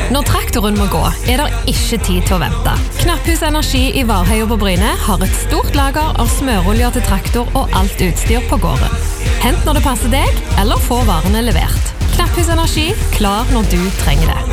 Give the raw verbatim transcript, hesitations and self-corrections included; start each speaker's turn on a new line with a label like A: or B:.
A: Når traktoren må gå, er det ikke tid til å vente. Knapphus Energi i Varheia på Bryne har et stort lager av smøroljer til traktor og alt utstyr på gården. Hent når det passer deg, eller få varene levert. Knapphus Energi, klar når du trenger det.